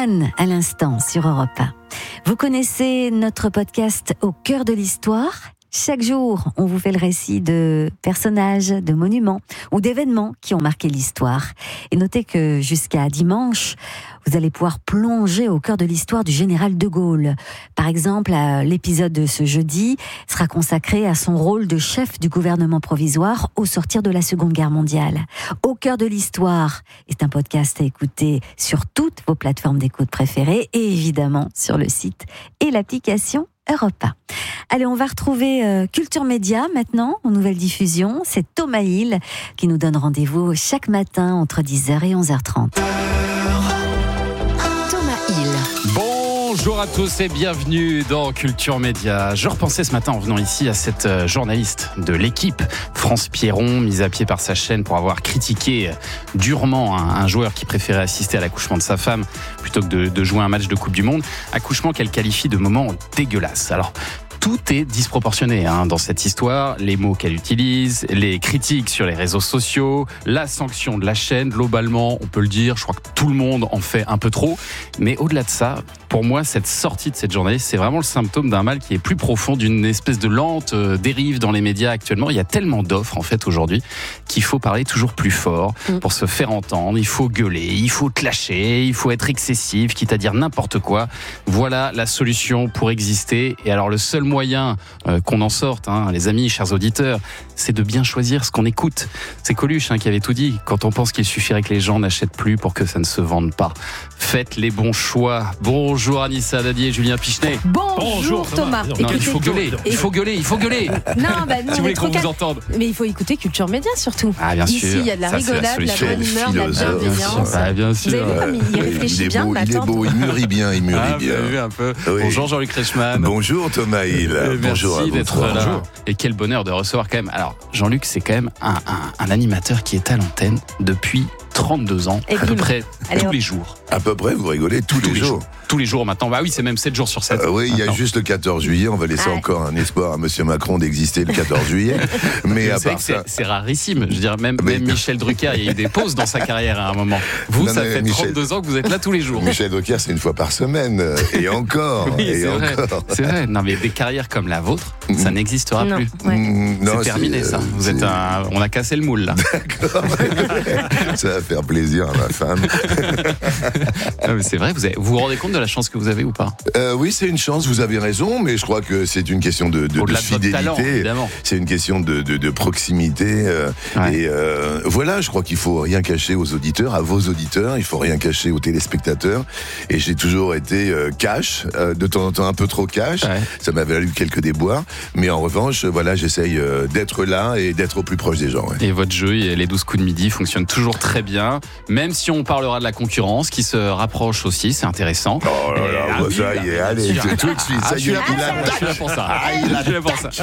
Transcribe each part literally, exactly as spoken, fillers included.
Swan à l'instant sur Europe un. Vous connaissez notre podcast Au cœur de l'histoire ? Chaque jour, on vous fait le récit de personnages, de monuments ou d'événements qui ont marqué l'histoire. Et notez que jusqu'à dimanche, vous allez pouvoir plonger au cœur de l'histoire du général de Gaulle. Par exemple, l'épisode de ce jeudi sera consacré à son rôle de chef du gouvernement provisoire au sortir de la Seconde Guerre mondiale. Au cœur de l'histoire est un podcast à écouter sur toutes vos plateformes d'écoute préférées et évidemment sur le site et l'application Europe un. Allez, on va retrouver euh, Culture Média maintenant, en nouvelle diffusion. C'est Thomas Hill qui nous donne rendez-vous chaque matin entre dix heures et onze heures trente. Thomas Hill. Bonjour à tous et bienvenue dans Culture Média. Je repensais ce matin en venant ici à cette journaliste de l'équipe, France Pierron, mise à pied par sa chaîne pour avoir critiqué durement un, un joueur qui préférait assister à l'accouchement de sa femme plutôt que de, de jouer un match de Coupe du Monde. Accouchement qu'elle qualifie de moment dégueulasse. Alors, tout est disproportionné hein, dans cette histoire, les mots qu'elle utilise, les critiques sur les réseaux sociaux, la sanction de la chaîne, globalement, on peut le dire, je crois que tout le monde en fait un peu trop. Mais au-delà de ça, pour moi, cette sortie de cette journaliste, c'est vraiment le symptôme d'un mal qui est plus profond, d'une espèce de lente euh, dérive dans les médias actuellement. Il y a tellement d'offres en fait aujourd'hui qu'il faut parler toujours plus fort pour se faire entendre, il faut gueuler, il faut clasher, il faut être excessif, quitte à dire n'importe quoi. Voilà la solution pour exister. Et alors le seul moyen euh, qu'on en sorte, hein, les amis, chers auditeurs, c'est de bien choisir ce qu'on écoute. C'est Coluche hein, qui avait tout dit. Quand on pense qu'il suffirait que les gens n'achètent plus pour que ça ne se vende pas. Faites les bons choix. Bonjour Anissa Dadier et Julien Pichenet. Bonjour, Bonjour Thomas. Thomas. Non, il faut gueuler, il faut gueuler, il faut gueuler. Non, bah, non, si vous voulez qu'on vous entende. Mais il faut écouter Culture Média surtout. Ah bien Ici, sûr. il y a de la ça, rigolade, de la bonne humeur, de la bienveillance. Ah, bien sûr. Vous avez vu comme il réfléchit il est bien, beau, il est beau, il mûrit bien, il mûrit ah, bien. Vous avez vu un peu. Oui. Bonjour Jean-Luc Reichmann. Bonjour Thomas Hill. Euh, Bonjour merci à vous. d'être là. Bonjour. Et quel bonheur de recevoir quand même. Alors Jean-Luc, c'est quand même un, un, un animateur qui est à l'antenne depuis trente-deux ans, et à peu près Allez, tous hop. les jours. À peu près, vous rigolez tous, tous les, les jours. jours. Tous les jours maintenant. Bah oui, c'est même sept jours sur sept. Euh, oui, il y a maintenant. juste le quatorze juillet. On va laisser ah. encore un espoir à Monsieur Macron d'exister le quatorze juillet. Mais à c'est, part c'est, ça, c'est rarissime. Je veux dire, même, mais... même Michel Drucker, il y a eu des pauses dans sa carrière à un moment. Vous, non, ça fait Michel... trente-deux ans que vous êtes là tous les jours. Michel Drucker, c'est une fois par semaine. Et encore. oui, et c'est encore. vrai. C'est vrai. Non, mais des carrières comme la vôtre, ça n'existera non, plus. Ouais. Mmh, non, c'est terminé c'est, ça. Vous c'est... êtes un... On a cassé le moule là. D'accord. Ça va faire plaisir à ma femme. Non, mais c'est vrai. Vous, avez... vous vous rendez compte de la chance que vous avez ou pas? euh, Oui, c'est une chance. Vous avez raison, mais je crois que c'est une question de, de, Au-delà de de votre fidélité. talent, évidemment. C'est une question de, de, de proximité. Euh, ouais. Et euh, voilà, je crois qu'il faut rien cacher aux auditeurs, à vos auditeurs. Il faut rien cacher aux téléspectateurs. Et j'ai toujours été euh, cash, euh, de temps en temps un peu trop cash. Ouais. Ça m'a valu quelques déboires. Mais en revanche, voilà, j'essaye euh, d'être là et d'être au plus proche des gens. Ouais. Et votre jeu, les douze coups de midi, fonctionnent toujours très bien. Même si on parlera de la concurrence qui se rapproche aussi, c'est intéressant. Oh là là, ah, bah, oui, ça y est, allez, sûr. tout de suite, ça ah, y est, je suis il là, a je suis là pour ça. Ah, il je suis là pour ça.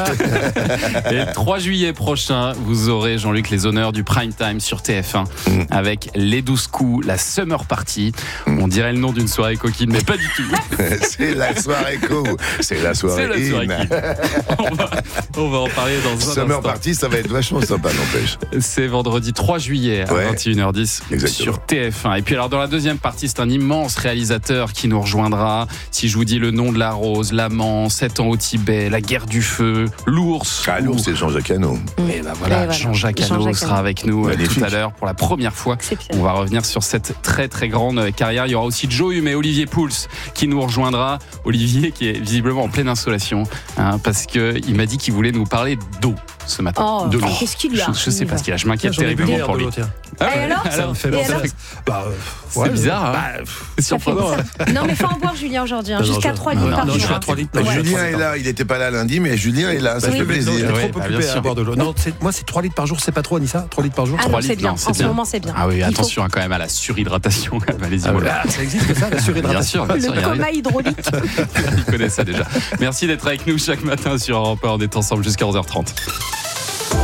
Et le trois juillet prochain, vous aurez, Jean-Luc, les honneurs du prime time sur T F un mm. avec les douze coups, la Summer Party. Mm. On dirait le nom d'une soirée coquine, mais pas du tout. C'est la soirée co. C'est la soirée C'est la soirée on, va, on va en parler dans un instant. Summer Party, ça va être vachement sympa, n'empêche. C'est vendredi trois juillet à ouais. vingt et une heures dix Exactement. Sur T F un. Et puis alors dans la deuxième partie, c'est un immense réalisateur qui nous rejoindra. Si je vous dis le nom de la rose, l'amant, sept ans au Tibet, la guerre du feu, l'ours. Ah, l'ours, c'est Jean-Jacques Hano. Et ben voilà, voilà. Jean-Jacques Hano Jean-Jacques sera avec nous Magnifique. Tout à l'heure pour la première fois. On va revenir sur cette très très grande carrière. Il y aura aussi Joe Hume et Olivier Pouls qui nous rejoindra. Olivier qui est visiblement en pleine insolation hein, parce qu'il m'a dit qu'il voulait nous parler d'eau ce matin. Oh, de l'eau. Qu'est-ce qu'il lui a? Je, je sais pas ce qu'il a. Je m'inquiète terriblement pour lui. Ah, et alors, ça me fait et alors bah, c'est ouais, bizarre. Hein. Bah, c'est surprenant. Non, mais faut en boire, Julien, aujourd'hui. Hein, jusqu'à trois litres par jour. Jusqu'à trois litres. Ouais. Julien est là. Il n'était pas là lundi, mais Julien est là. Ça oui. fait plaisir. Il est trop occupé à boire de l'eau. Non, moi, c'est trois litres par jour. C'est pas trop, Anissa? trois litres par jour? Ah non, c'est bien. En ce moment, c'est bien. Ah oui, attention quand même à la surhydratation. Allez-y, voilà. Ça existe ça, la surhydratation? Bien sûr. Le coma hydraulique. Il connaît ça déjà. Merci d'être avec nous chaque matin sur Europe un. On est ensemble jusqu'à onze heures trente. dix heures.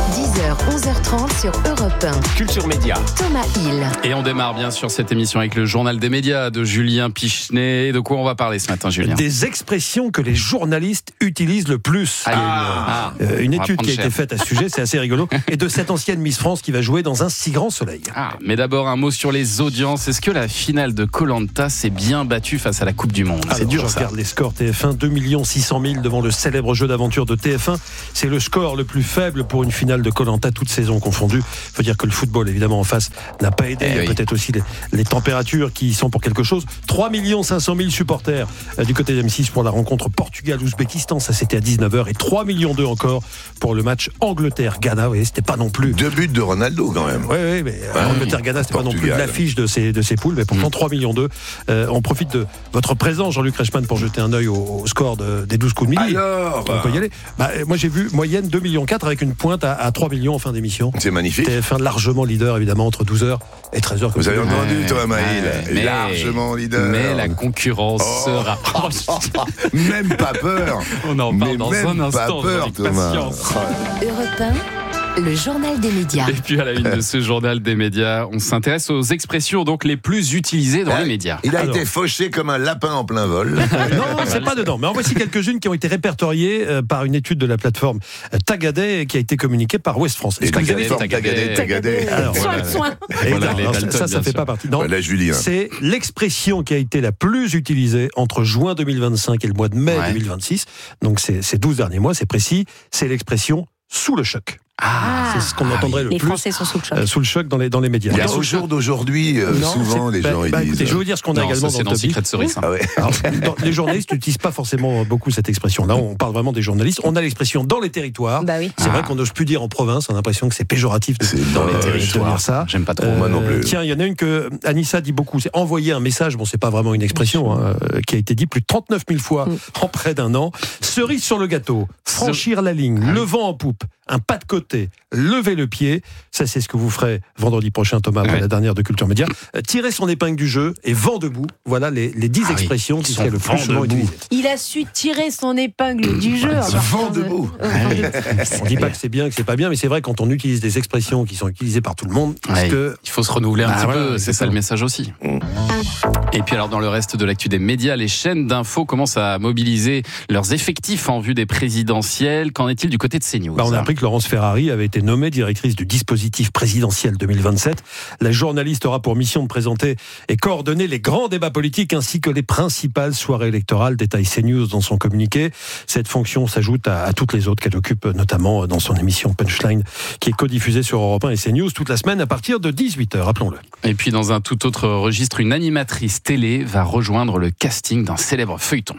heures, onze heures trente sur Europe un. Culture Média. Thomas Hill. Et on démarre bien sûr cette émission avec le journal des médias de Julien Pichenet. De quoi on va parler ce matin, Julien ? Des expressions que les journalistes utilisent le plus. Ah, Il y a ah, une, euh, une on va étude prendre qui a cher. été faite à ce sujet, c'est assez rigolo, et de cette ancienne Miss France qui va jouer dans un si grand soleil. Ah, mais d'abord un mot sur les audiences. Est-ce que la finale de Koh-Lanta s'est bien battue face à la Coupe du Monde ? C'est Alors, dur je ça. regarde les scores T F un, deux millions six cent mille devant le célèbre jeu d'aventure de T F un. C'est le score le plus faible pour une finale de Koh-Lanta, toute saison confondue. Il faut dire que le football, évidemment, en face, n'a pas aidé. Eh Il y a oui. peut-être aussi les, les températures qui y sont pour quelque chose. trois millions cinq cent mille supporters euh, du côté d'M six pour la rencontre Portugal-Ouzbékistan. Ça, c'était à dix-neuf heures. Et trois millions deux encore pour le match Angleterre-Ghana. Oui, c'était pas non plus... Deux buts de Ronaldo quand même. Oui, oui, mais euh, Angleterre-Ghana, c'était pas non plus Portugal. l'affiche de ces, de ces poules, mais pourtant Mm. trois millions deux. Euh, on profite de votre présence, Jean-Luc Reichmann, pour jeter un œil au, au score de- des douze coups de midi. Alors, On peut y aller. Bah, euh, moi, j'ai vu moyenne deux virgule quatre millions avec une pointe à, à trois millions en fin d'émission. c'est magnifique. T F un largement leader, évidemment, entre douze heures et treize heures. comme Vous avez vous le entendu, Ouais, Thomas Maïl, ouais, mais- largement leader. Mais la concurrence se Oh. rapproche. Même pas peur. On en parle Mais dans même un pas instant. peur, avec Thomas. patience. Europe un, le journal des médias. Et puis à la une de ce journal des médias, on s'intéresse aux expressions donc les plus utilisées dans Ah, les médias. Il a Alors. été fauché comme un lapin en plein vol. Non, c'est pas dedans. Mais en voici quelques-unes qui ont été répertoriées euh, par une étude de la plateforme euh, Tagadet qui a été communiquée par Ouest France. Est-ce que vous avez... Tagadé, Tagadé, Tagadé, Tagadé. Alors, Soin, voilà. soin. Voilà, Exact. les Alors, Dalton, ça, ça bien fait sûr. pas partie. Non, Voilà, Julien. c'est l'expression qui a été la plus utilisée entre juin deux mille vingt-cinq et le mois de mai Ouais. deux mille vingt-six. Donc, c'est ces douze derniers mois, c'est précis. C'est l'expression sous le choc. Ah, C'est ce qu'on entendrait le Les plus Français sont sous le choc. euh, sous le choc dans les, dans les médias. Il y a Alors, au jour d'aujourd'hui, euh, non, souvent c'est- les bah, gens ils bah, disent. écoutez, je veux vous dire ce qu'on a non, également ça, c'est dans dans le topic. Secret Story, ça. Ah ouais. Alors, dans- les journalistes n'utilisent pas forcément beaucoup cette expression. Là, on parle vraiment des journalistes. On a l'expression dans les territoires. Bah oui. C'est Ah. vrai qu'on n'ose plus dire en province. On a l'impression que c'est péjoratif de, C'est Dans moche. les de territoires. dire ça. J'aime pas trop. Euh, moi non plus. Tiens, il y en a une que Anissa dit beaucoup. C'est envoyer un message. Bon, c'est pas vraiment une expression hein, euh, qui a été dit plus de trente-neuf mille fois Mm. en près d'un an. Cerise sur le gâteau, franchir la ligne, le vent en poupe, un pas de côté, lever le pied. Ça, c'est ce que vous ferez vendredi prochain, Thomas, après Ouais. la dernière de Culture Média. Euh, tirer son épingle du jeu et vent debout. Voilà les, les dix Ah oui, expressions ils qui sont seraient le vent plus souvent debout. utilisées. Il a su tirer son épingle du jeu. Ce vent debout. Euh, vent debout. On dit pas que c'est bien, que c'est pas bien, mais c'est vrai quand on utilise des expressions qui sont utilisées par tout le monde, parce Ouais, que il faut se renouveler un Bah petit voilà, peu, c'est ça exactement. le message aussi. Et puis alors dans le reste de l'actu des médias, les chaînes d'infos commencent à mobiliser leurs effectifs en vue des présidentielles. Qu'en est-il du côté de CNews ? bah, on a appris que Laurence Ferrari avait été nommée directrice du dispositif présidentiel deux mille vingt-sept. La journaliste aura pour mission de présenter et coordonner les grands débats politiques ainsi que les principales soirées électorales, détaille CNews dans son communiqué. Cette fonction s'ajoute à, à toutes les autres qu'elle occupe, notamment dans son émission Punchline, qui est codiffusée sur Europe un et CNews toute la semaine à partir de dix-huit heures, rappelons-le. Et puis dans un tout autre registre, une animatrice télé va rejoindre le casting d'un célèbre feuilleton.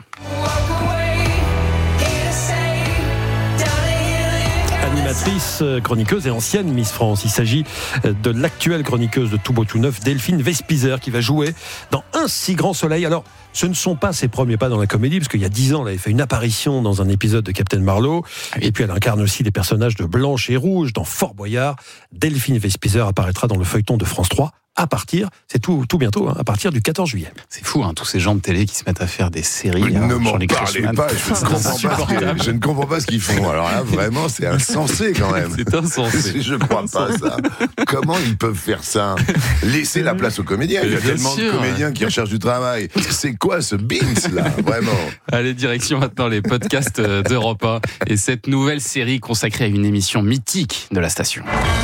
Animatrice, euh, chroniqueuse et ancienne Miss France. Il s'agit euh, de l'actuelle chroniqueuse de Tout Beau Tout Neuf, Delphine Vespizer, qui va jouer dans Un si grand soleil. Alors, ce ne sont pas ses premiers pas dans la comédie, parce qu'il y a dix ans, elle avait fait une apparition dans un épisode de Captain Marlowe. Et puis, elle incarne aussi des personnages de Blanche et Rouge dans Fort Boyard. Delphine Vespizer apparaîtra dans le feuilleton de France trois à partir, c'est tout, tout bientôt, hein, à partir du quatorze juillet. C'est fou, hein, tous ces gens de télé qui se mettent à faire des séries. Ne hein, m'en Jean-Luc parlez Reichmann. pas, je ne, C'est comprends pas ce insupportable. qu'ils- je ne comprends pas ce qu'ils font. Alors là, vraiment, c'est insensé quand même. C'est insensé. Je crois pas ça. Comment ils peuvent faire ça? Laisser la place aux comédiens. Il y a Bien tellement sûr. de comédiens qui recherchent du travail. C'est quoi ce beans là? Vraiment. Allez, direction maintenant les podcasts euh, d'Europe un et cette nouvelle série consacrée à une émission mythique de la station.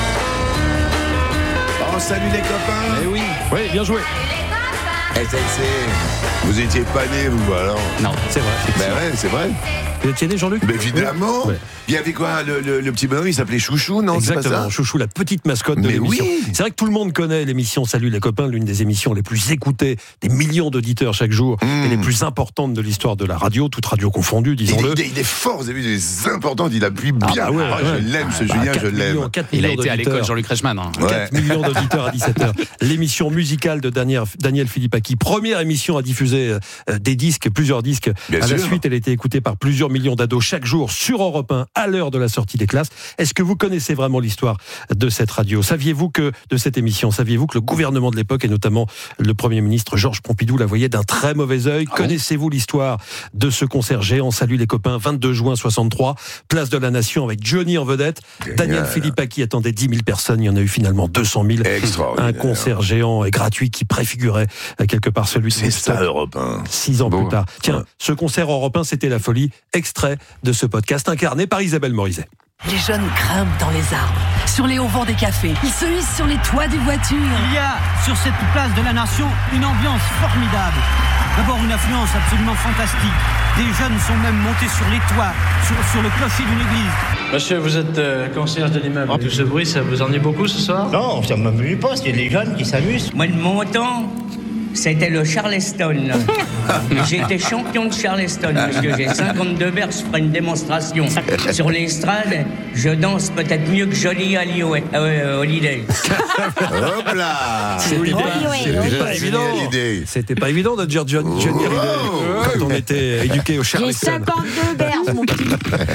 Oh, salut les copains. Eh oui. Oui, bien joué. S N C. Vous étiez pas nés, vous, alors? Non, C'est vrai. Ben ouais, c'est vrai. Vous étiez né, Jean-Luc? Mais évidemment. Ouais. Il y avait quoi? Le, le- le petit bonhomme, il s'appelait Chouchou, non? C'est pas Exactement, ça? Chouchou, la petite mascotte de Mais l'émission. oui. C'est vrai que tout le monde connaît l'émission Salut les copains, l'une des émissions les plus écoutées, des millions d'auditeurs chaque jour, Mmh. et les plus importantes de l'histoire de la radio, toute radio confondue, Il, disons-le. il est- il est fort, vous avez vu, il est important, il appuie bien. Ah bah ouais, Ah, ouais. Je l'aime, ce Bah, Julien, je quatre l'aime. millions, quatre il a millions été à l'école d'auditeurs. Jean-Luc Reichmann. hein. Ouais. quatre millions d'auditeurs à dix-sept heures. L'émission musicale de Daniel, Daniel Philippaki, première émission à diffuser euh, des disques, plusieurs disques. Bien à la sûr. suite, elle a été écoutée par plusieurs plusieurs millions d'ados chaque jour sur Europe un à l'heure de la sortie des classes. Est-ce que vous connaissez vraiment l'histoire de cette radio ? Saviez-vous que, de cette émission, saviez-vous que le gouvernement de l'époque, et notamment le Premier ministre Georges Pompidou, la voyait d'un très mauvais œil ? Ah Connaissez-vous l'histoire de ce concert géant ? Salut les copains, vingt-deux juin soixante-trois, place de la Nation avec Johnny en vedette. Génial. Daniel Philippaki attendait dix mille personnes, il y en a eu finalement deux cent mille. Extraordinaire. Un concert géant et gratuit qui préfigurait quelque part celui de C'est ça, Europe un. Six ans Beau. plus tard. Tiens, Ouais. ce concert européen, c'était la folie. Extrait de ce podcast incarné par Isabelle Morizet. Les jeunes grimpent dans les arbres, sur les hautevents des cafés. Ils se hissent sur les toits des voitures. Il y a sur cette place de la Nation une ambiance formidable. D'abord une affluence absolument fantastique. Des jeunes sont même montés sur les toits, sur, sur le clocher d'une église. Monsieur, vous êtes euh, concierge de l'immeuble. Tout ce bruit, ça vous ennuie beaucoup ce soir? Non, ça ne m'amuse pas, c'est les jeunes qui s'amusent. Moi, de mon temps, c'était le Charleston. J'ai été champion de Charleston, parce que j'ai cinquante-deux verres, je ferai une démonstration. Sur l'estrade, je danse peut-être mieux que Johnny Hallyday. Ah ouais, euh, Holiday. Hop là. C'était pas, c'était pas évident. L'idée. C'était pas évident de dire John, Johnny Hallyday quand on était éduqué au J'ai Charleston. cinquante-deux berges, mon petit.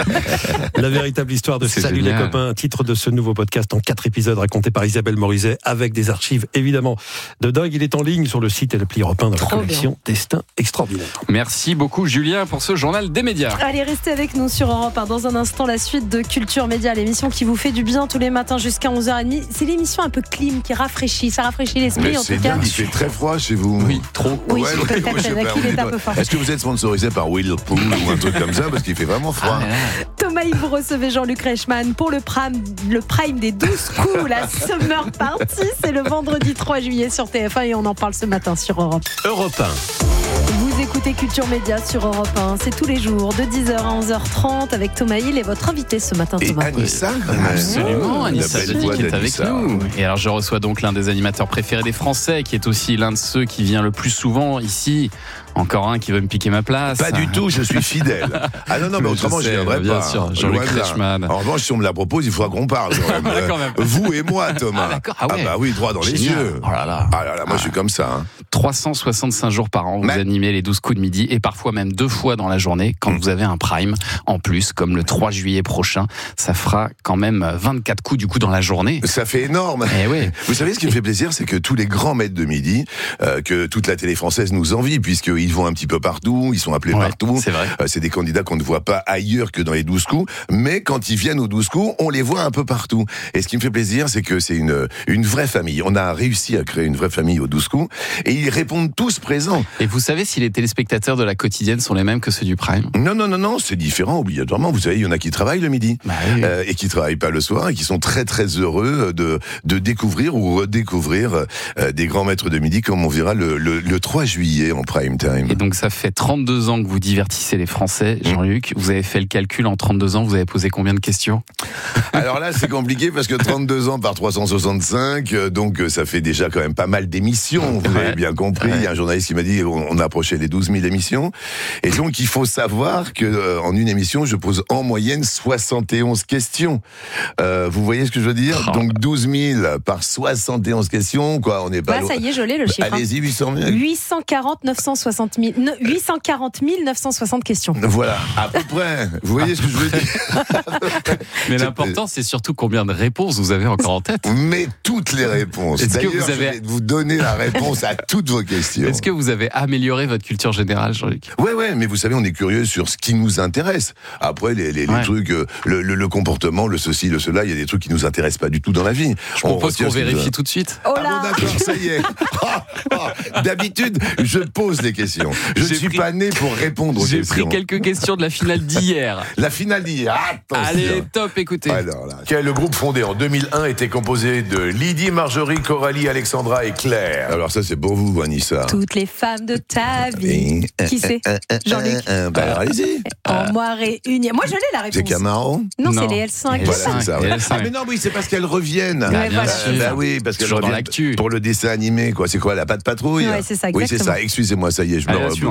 La véritable histoire de C'est Salut génial. les copains, titre de ce nouveau podcast en quatre épisodes raconté par Isabelle Morizet avec des archives évidemment de dingue. Il est en ligne sur le site et l'appli Europe un dans la Trop collection Destin Extraordinaire. Merci beaucoup Julien pour ce journal des médias. Allez, restez avec nous sur Europe un. Dans un instant, la suite de Culture Média, l'émission qui vous fait du bien tous les matins jusqu'à onze heures trente. C'est l'émission un peu clim qui rafraîchit. Ça rafraîchit l'esprit Mais en c'est tout cas. dingue, il fait très froid chez vous. Oui, trop. Oui, Ouais, peut-être, ouais, je sais la pas, clim on est est un pas- peu forte. Est-ce que vous êtes sponsorisé par Whirlpool ou un truc comme ça? Parce qu'il fait vraiment froid. Ah, là, là. Thomas, vous recevez Jean-Luc Reichmann pour le prime, le prime des douze coups, la Summer Party. C'est le vendredi trois juillet sur T F un et on en parle ce matin sur Europe. Europe un. Vous écoutez Culture Média sur Europe un. C'est tous les jours de dix heures à onze heures trente avec Thomas Hill et votre invité ce matin, Et Thomas. Anissa, quand même. Absolument, La Anissa belle Sadi voix qui est avec d'Anissa. nous. Et alors je reçois donc l'un des animateurs préférés des Français, qui est aussi l'un de ceux qui vient le plus souvent ici. Encore un qui veut me piquer ma place. Pas du tout, je suis fidèle. Ah non, non, mais Mais autrement, je je sais, viendrai bien pas. sûr, Jean-Luc Loin de là. Reichmann. En revanche, si on me la propose, il faudra qu'on parle. Quand même. Ah, quand même. Euh, Vous et moi, Thomas. Ah, d'accord. Ah ouais. bah oui, droit dans les Génial. yeux. Oh là là. Ah là là, moi je suis comme ça. Hein. trois cent soixante-cinq jours par an, vous Mais- animez les douze coups de midi et parfois même deux fois dans la journée quand vous avez un prime. En plus, comme le trois juillet prochain, ça fera quand même vingt-quatre coups du coup dans la journée. Ça fait énorme. Eh oui. Vous savez, ce qui me fait plaisir, c'est que tous les grands maîtres de midi, euh, que toute la télé française nous envie, puisqu'ils vont un petit peu partout, ils sont appelés Ouais, partout. c'est vrai. Euh, c'est des candidats qu'on ne voit pas ailleurs que dans les douze coups, mais quand ils viennent aux douze coups, on les voit un peu partout. Et ce qui me fait plaisir, c'est que c'est une, une vraie famille. On a réussi à créer une vraie famille aux douze coups, et ils répondent tous présents. Et vous savez si les téléspectateurs de la quotidienne sont les mêmes que ceux du prime? Non, non, non, non, c'est différent obligatoirement. Vous savez, il y en a qui travaillent le midi Bah oui. euh, et qui travaillent pas le soir et qui sont très très heureux de de découvrir ou redécouvrir euh, des grands maîtres de midi comme on verra le, le, le trois juillet en prime time. Et donc ça fait trente-deux ans que vous divertissez les Français, Jean-Luc. Vous avez fait le calcul en trente-deux ans, vous avez posé combien de questions? Alors là, c'est compliqué parce que trente-deux ans par trois cent soixante-cinq, euh, donc euh, ça fait déjà quand même pas mal d'émissions. Vous Ouais. avez bien compris. Il y a un journaliste qui m'a dit on, on approchait les douze mille émissions. Et donc il faut savoir que euh, en une émission, je pose en moyenne soixante et onze questions. Euh, vous voyez ce que je veux dire? Oh. Donc douze mille par soixante et onze questions, quoi. On n'est pas Bah, loin. ça y est, je l'ai le chiffre. hein. Allez-y, huit cent mille. huit cent quarante neuf cent soixante mille, ne- huit cent quarante mille neuf cent soixante questions. Voilà, à peu près. Vous voyez ce que je veux dire? Mais l'important, c'est surtout combien de réponses vous avez encore en tête. Mais toutes les réponses. Est-ce que D'ailleurs, vous avez- je vais vous donner la réponse à toutes vos questions. Est-ce que vous avez amélioré votre culture générale, Jean-Luc? Ouais, ouais, mais vous savez, on est curieux sur ce qui nous intéresse. Après, les, les, les Ouais. trucs, euh, le, le, le comportement, le ceci, le cela, il y a des trucs qui nous intéressent pas du tout dans la vie. Je propose retient qu'on ce qui nous vérifie a- tout de suite. Oh Ah bon, là d'accord, ça y est. Ah, ah, d'habitude, je pose les questions. Je ne J'ai suis pris- pas né pour répondre aux J'ai questions. pris quelques questions de la finale d'hier. La finale d'hier. Attention. Allez, top, écoutez. Alors là, Le groupe fondé en deux mille un était composé de Lydie, Marjorie, Coralie, Alexandra et Claire. alors ça, c'est pour vous, Anissa. Toutes les femmes de ta vie. Qui c'est? Jean-Luc. Euh, bah, allez-y. En moi réunie. Moi, je l'ai la réponse. C'est Camaro. Non, Non. c'est les L cinq. Les Voilà, L cinq. c'est ça. Et ouais. L cinq. Ah, mais non, oui, c'est parce qu'elles reviennent. Bah, Ouais, bien voilà. sûr. Bah oui, parce qu'elles Toujours dans reviennent l'actu. pour le dessin animé, quoi. C'est quoi, la patte patrouille? Ouais, c'est ça, Oui, c'est exactement. ça. Excusez-moi, ça y est, je me Allez, la reboot. suivante.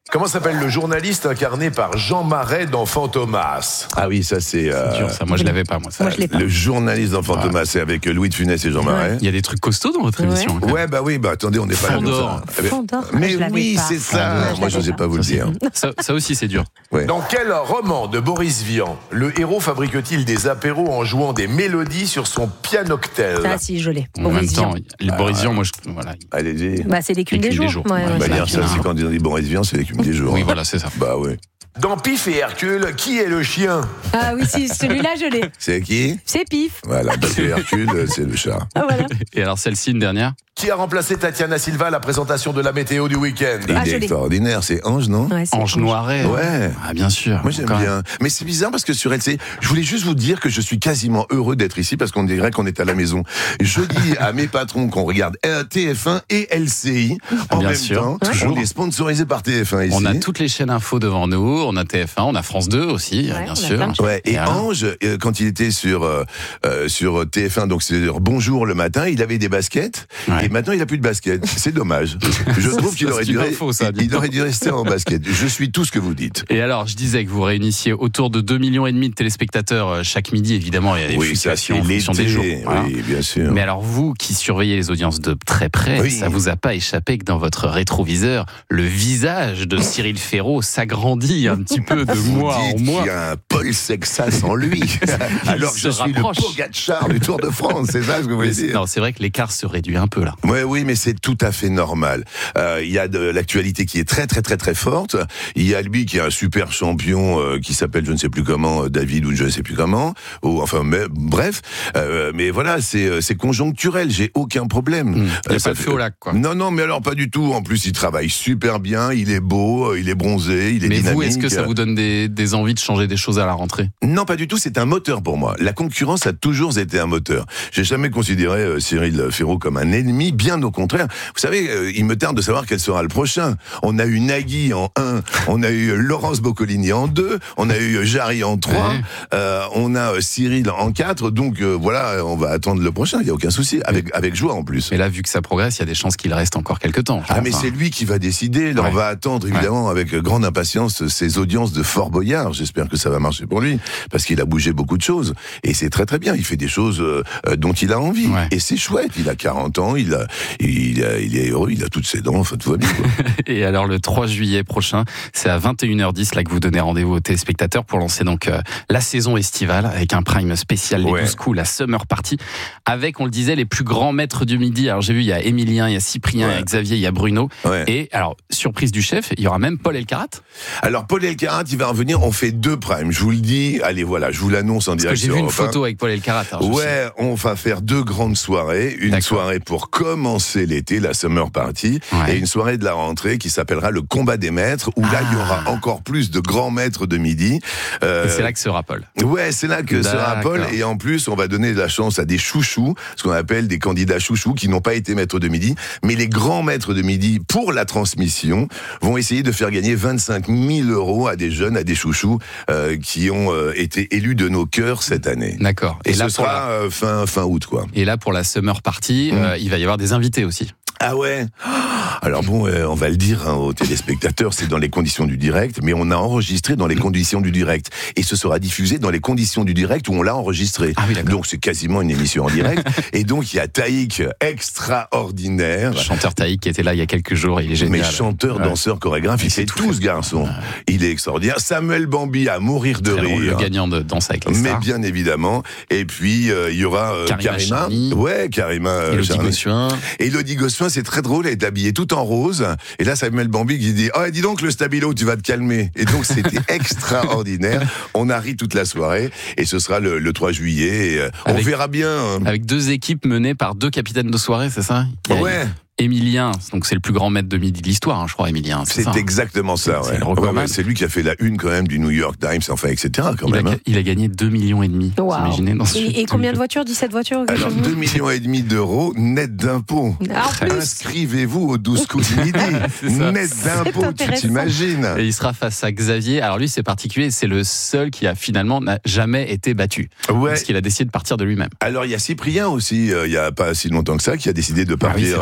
Comment s'appelle le journaliste incarné par Jean Marais dans Fantomas? Ah oui, ça c'est... Euh... C'est dur ça, moi je l'avais pas moi. Ça. Moi, je l'ai pas. Le journaliste dans Fantomas, c'est avec Louis de Funès et Jean Marais. Il y a des trucs costauds dans votre émission. Ouais. quand même. Ouais, bah oui, bah attendez, on n'est pas là comme Fandor. ça. Fandor, Mais je l'avais oui, pas. c'est ça. Ah, je Moi, je l'avais n'osais pas vous le dire. Ça, ça aussi c'est dur. Ouais. Dans quel roman de Boris Vian le héros fabrique-t-il des apéros en jouant des mélodies sur son pianoctel? Ah si, je l'ai. En même Boris temps, Vian. les Boris Vian, moi je. Voilà. Allez-y. Bah, c'est l'écume des L'écume des jours. jours. Ouais, Ouais, ouais, Bah, c'est bah, dire ça, bien. c'est quand on dit Boris Vian, c'est l'écume des jours. Oui, voilà, c'est ça. Bah oui. Dans Pif et Hercule, qui est le chien? Ah oui, si, celui-là, je l'ai. C'est qui? C'est Pif. Voilà, parce que Hercule, c'est le chat. Ah, voilà. Et alors celle-ci, une dernière. Qui a remplacé Tatiana Silva à la présentation de la météo du week-end? Il Ah, je est l'ai. extraordinaire, c'est Ange, non? Ouais, c'est Ange Ange. Noiret. Ouais. Ah bien sûr. Moi j'aime Quand bien. même. Mais c'est bizarre parce que sur L C I, je voulais juste vous dire que je suis quasiment heureux d'être ici parce qu'on dirait qu'on est à la maison. Je dis à mes patrons qu'on regarde T F un et L C I en Bien même sûr, temps. toujours. On est sponsorisé par T F un ici. On a toutes les chaînes info devant nous, on a T F un, on a France deux aussi, Ouais, bien on a sûr. plein de chaînes. Ouais, et Et alors Ange, euh, quand il était sur euh, euh, sur T F un, donc c'est Bonjour le matin, il avait des baskets Ouais. et maintenant il a plus de baskets. C'est dommage. Je trouve qu'il Ça, aurait c'est dû une info, ça, il, il dis aurait dû rester en basket. Je suis tout ce que vous dites. Et alors, je disais que vous réunissiez autour de deux millions et demi de téléspectateurs euh, chaque midi, évidemment, il y a des Oui, ça c'est fluctuations en fonction des jours. l'été. Voilà. Oui, bien sûr. Mais alors vous qui surveillez les audiences de très près, Oui. ça vous a pas échappé que dans votre rétroviseur, le visage de Cyril Ferraud s'agrandit un petit peu de Vous mois en dites mois. qu'il y a un Paul Sexas en lui, alors que se je suis rapproche. le Pogacar du Tour de France, c'est ça ce que vous voulez Mais c'est- dire? non, c'est vrai que l'écart se réduit un peu là. Ouais, oui, mais c'est tout à fait normal. Euh, Il y a de l'actualité qui est très très très très forte. Il y a lui qui est un super champion euh, qui s'appelle je ne sais plus comment, euh, David ou je ne sais plus comment. Ou enfin, mais, bref. Euh, mais voilà, c'est c'est conjoncturel. J'ai aucun problème. Mmh. Il n'y a Euh, pas ça de fait- feu au lac, quoi. Non, non, mais alors pas du tout. En plus, il travaille super bien. Il est beau, il est bronzé, il est Mais dynamique. vous, est-ce que ça vous donne des, des envies de changer des choses à la rentrée? Non, pas du tout, c'est un moteur pour moi. La concurrence a toujours été un moteur. J'ai jamais considéré euh, Cyril Ferraud comme un ennemi, bien au contraire. Vous savez, euh, il me tarde de savoir quel sera le prochain. On a eu Nagui en un, on a eu Laurence Boccolini en deux, on a eu Jarry en trois, Ouais. euh, on a euh, Cyril en quatre, donc euh, voilà, on va attendre le prochain, il n'y a aucun souci, avec, avec joie en plus. Mais là, vu que ça progresse, il y a des chances qu'il reste encore quelques temps. Ah mais Enfin, c'est lui qui va décider. Là, Ouais. on va attendre évidemment avec grande impatience ses audiences de Fort Boyard. J'espère que ça va marcher pour lui parce qu'il a bougé beaucoup de choses et c'est très très bien. Il fait des choses euh, dont il a envie Ouais. et c'est chouette. Il a quarante ans, il a, il a, il est heureux, il a toutes ses dents. Enfin, tout va bien. Quoi. Et alors le trois juillet prochain, c'est à vingt et une heures dix là que vous donnez rendez-vous aux téléspectateurs pour lancer donc euh, la saison estivale avec un prime spécial les Ouais. douze coups, la Summer Party, avec on le disait les plus grands maîtres du midi. Alors j'ai vu il y a Émilien, il y a Cyprien, Ouais. il y a Xavier, il y a Bruno. Ouais. Et alors surprise du chef, il y aura même Paul Elkarat. Alors Paul Elkarat, il va revenir. On fait deux primes. Je vous le dis. Allez voilà, je vous l'annonce en Parce que direct. j'ai sur vu une Europe un. photo avec Paul Elkarat. alors je sais. Ouais, on va faire deux grandes soirées. Une D'accord. soirée pour commencer l'été, la Summer Party, Ouais. et une soirée de la rentrée qui s'appellera le Combat des Maîtres, où là, il y aura encore plus de grands maîtres de midi. Euh, Et c'est là que sera Paul. Ouais, c'est là que sera Paul. D'accord. Et en plus, on va donner de la chance à des chouchous, ce qu'on appelle des candidats chouchous, qui n'ont pas été maîtres de midi. Mais les grands maîtres de midi, pour la transmission, vont essayer de faire gagner vingt-cinq mille euros à des jeunes, à des chouchous, euh, qui ont euh, été élus de nos cœurs cette année. D'accord. Et, Et, là ce pour sera la... euh, fin, fin août, quoi. Et là pour la Summer Party, Mmh. euh, il va y avoir des invités aussi. Ah ouais. Alors bon, euh, on va le dire hein, aux téléspectateurs, c'est dans les conditions du direct, mais on a enregistré dans les conditions du direct. Et ce sera diffusé dans les conditions du direct où on l'a enregistré. Ah oui, d'accord. Donc c'est quasiment une émission en direct. Et donc il y a Taïk, extraordinaire. Chanteur Taïk qui était là il y a quelques jours, il est génial. Mais chanteur, Ouais. danseur, chorégraphe, il fait tout ce garçon. Il est extraordinaire. Samuel Bambi à mourir de Très drôle, rire. le gagnant de Danse avec les Mais stars. bien évidemment. Et puis euh, il y aura euh, Karima Karima. Charny. Ouais, Karima. euh, Élodie Charny. Gossuin. Et Elodie Gossuin, c'est très drôle, elle est habillée tout en rose. Et là, Samuel Bambi qui dit « Oh, dis donc, le stabilo, tu vas te calmer. » Et donc, c'était extraordinaire. On a ri toute la soirée. Et ce sera le, le trois juillet. Et, euh, on Avec- verra bien. hein. Avec deux équipes menées par deux capitaines de soirée, c'est ça? Il y a Ouais. Émilien, donc c'est le plus grand maître de midi de l'histoire, hein, je crois, Émilien. C'est ça, hein. exactement ça, C'est ouais. le Ouais, recordman. ouais, c'est lui qui a fait la une quand même du New York Times, enfin, et cetera quand Il a, même. hein. il a gagné deux millions et demi. Wow. Vous imaginez dans ce Et, et combien de voitures? dix-sept voitures? quelque Alors, chose deux millions et demi d'euros net d'impôts. Ah, en plus. Inscrivez-vous au douze coups du midi. C'est ça. Net d'impôts, tu intéressant. t'imagines? Et il sera face à Xavier. Alors lui, c'est particulier, c'est le seul qui a finalement n'a jamais été battu. Ouais. Parce qu'il a décidé de partir de lui-même. Alors, il y a Cyprien aussi, euh, il y a pas si longtemps que ça, qui a décidé de Ah oui, c'est partir vrai. de lui-même.